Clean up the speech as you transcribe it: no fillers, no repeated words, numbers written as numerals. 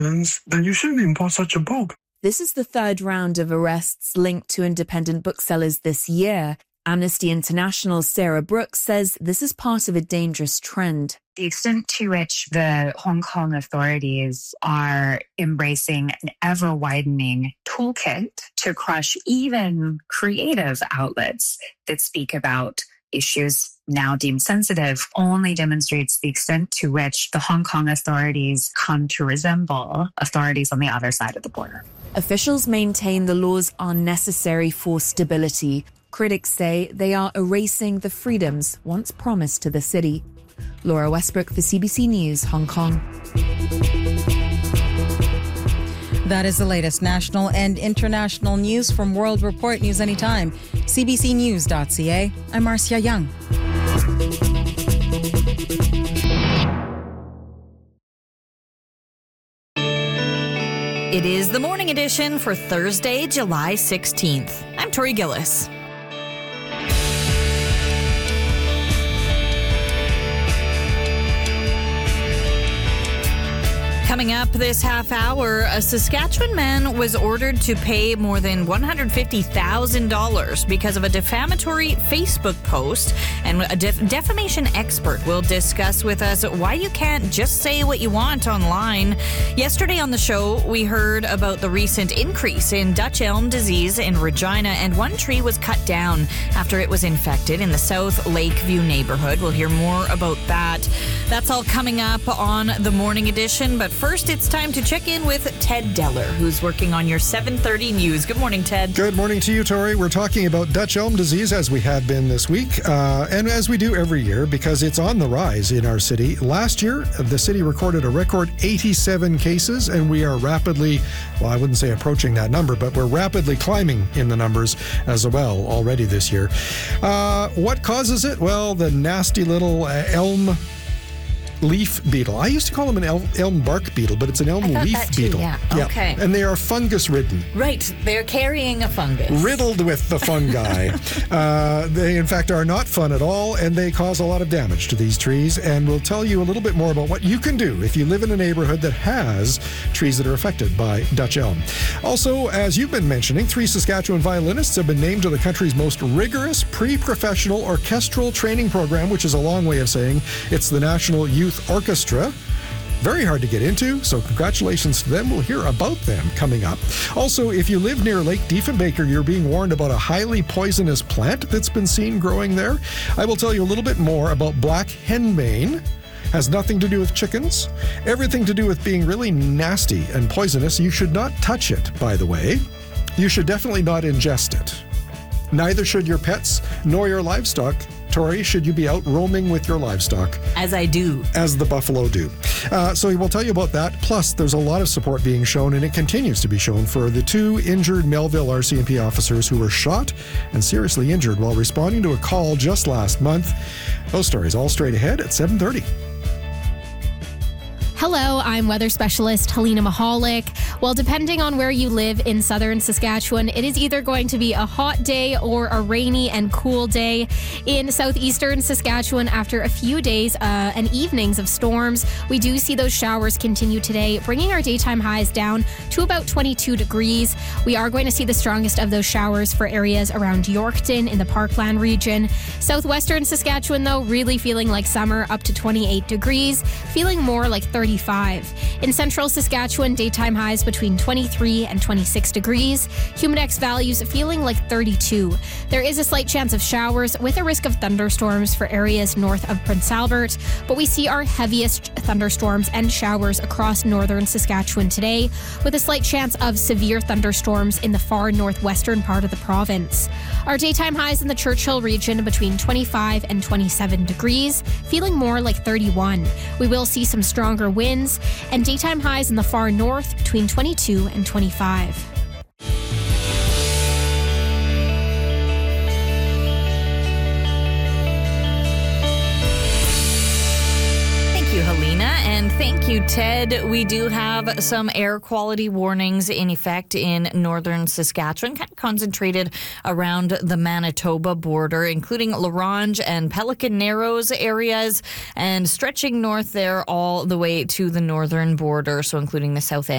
then you shouldn't import such a book. This is the third round of arrests linked to independent booksellers this year. Amnesty International's Sarah Brooks says this is part of a dangerous trend. The extent to which the Hong Kong authorities are embracing an ever-widening toolkit to crush even creative outlets that speak about issues now deemed sensitive only demonstrates the extent to which the Hong Kong authorities come to resemble authorities on the other side of the border. Officials maintain the laws are necessary for stability. Critics say they are erasing the freedoms once promised to the city. Laura Westbrook for CBC News, Hong Kong. That is the latest national and international news from World Report News Anytime. CBCNews.ca. I'm Marcia Young. It is the morning edition for Thursday, July 16th. I'm Tori Gillis. Coming up this half hour, a Saskatchewan man was ordered to pay more than $150,000 because of a defamatory Facebook post. And a defamation expert will discuss with us why you can't just say what you want online. Yesterday on the show, we heard about the recent increase in Dutch elm disease in Regina, and one tree was cut down after it was infected in the South Lakeview neighborhood. We'll hear more about that. That's all coming up on the morning edition, but first, it's time to check in with Ted Deller, who's working on your 7:30 news. Good morning, Ted. Good morning to you, Tori. We're talking about Dutch elm disease, as we have been this week, and as we do every year, because it's on the rise in our city. Last year, the city recorded a record 87 cases, and we are rapidly, well, I wouldn't say approaching that number, but we're rapidly climbing in the numbers as well already this year. What causes it? Well, the nasty little elm leaf beetle. I used to call them an elm bark beetle, but it's an elm leaf beetle. Yeah. Okay. And they are fungus ridden. Right. They're carrying a fungus. Riddled with the fungi. They, in fact, are not fun at all, and they cause a lot of damage to these trees. And we'll tell you a little bit more about what you can do if you live in a neighborhood that has trees that are affected by Dutch elm. Also, as you've been mentioning, 3 Saskatchewan violinists have been named to the country's most rigorous pre-professional orchestral training program, which is a long way of saying it's the National Youth Orchestra. Very hard to get into, so congratulations to them. We'll hear about them coming up. Also, if you live near Lake Diefenbaker, you're being warned about a highly poisonous plant that's been seen growing there. I will tell you a little bit more about black henbane. Has nothing to do with chickens, everything to do with being really nasty and poisonous. You should not touch it, by the way. You should definitely not ingest it. Neither should your pets nor your livestock. Tori, should you be out roaming with your livestock? As I do. As the buffalo do. So we'll tell you about that. Plus, there's a lot of support being shown, and it continues to be shown, for the 2 injured Melville RCMP officers who were shot and seriously injured while responding to a call just last month. Those stories all straight ahead at 7:30. Hello, I'm weather specialist Helena Mahalik. Well, depending on where you live in southern Saskatchewan, it is either going to be a hot day or a rainy and cool day. In southeastern Saskatchewan, after a few days and evenings of storms, we do see those showers continue today, bringing our daytime highs down to about 22 degrees. We are going to see the strongest of those showers for areas around Yorkton in the Parkland region. Southwestern Saskatchewan, though, really feeling like summer, up to 28 degrees, feeling more like 35. In central Saskatchewan, daytime highs between 23 and 26 degrees. Humidex values feeling like 32. There is a slight chance of showers with a risk of thunderstorms for areas north of Prince Albert, but we see our heaviest thunderstorms and showers across northern Saskatchewan today, with a slight chance of severe thunderstorms in the far northwestern part of the province. Our daytime highs in the Churchill region between 25 and 27 degrees, feeling more like 31. We will see some stronger winds, and daytime highs in the far north between 22 and 25. Thank you, Helena, and thank you, Ted. We do have some air quality warnings in effect in northern Saskatchewan, kind of concentrated around the Manitoba border, including La Ronge and Pelican Narrows areas, and stretching north there all the way to the northern border, so including the south end